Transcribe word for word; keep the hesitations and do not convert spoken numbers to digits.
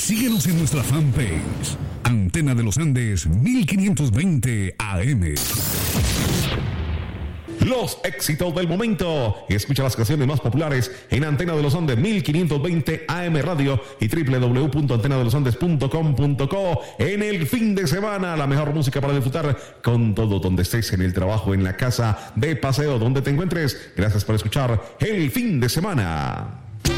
Síguenos en nuestra fanpage, Antena de los Andes mil quinientos veinte A M. Los éxitos del momento. Escucha las canciones más populares en Antena de los Andes mil quinientos veinte A M Radio y doble u doble u doble u punto antena de los andes punto com punto co. En el fin de semana, la mejor música para disfrutar con todo, donde estés, en el trabajo, en la casa, de paseo, donde te encuentres. Gracias por escuchar El Fin de Semana.